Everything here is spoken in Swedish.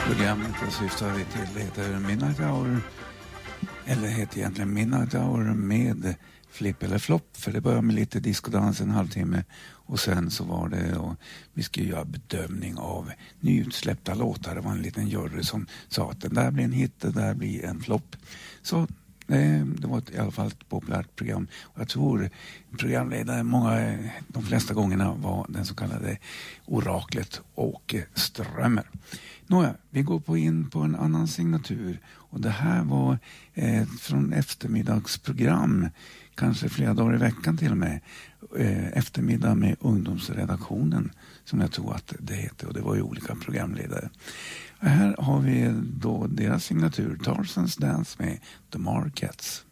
Programmet då syftar vi till, det heter Midnight Hour, eller heter egentligen Midnight Hour med flipp eller flopp, för det börjar med lite diskodans en halvtimme och sen så var det, och vi skulle göra bedömning av nyutsläppta låtar. Det var en liten jury som sa att den där blir en hit, det där blir en flopp. Så det var i alla fall ett populärt program, och jag tror programledare de flesta gångerna var den så kallade oraklet Åke Strömmer. Nåja, vi går in på en annan signatur, och det här var från eftermiddagsprogram, kanske flera dagar i veckan till och med, eftermiddag med ungdomsredaktionen som jag tror att det heter, och det var ju olika programledare. Och här har vi då deras signatur, Tarzan's Dance med The Marquettes.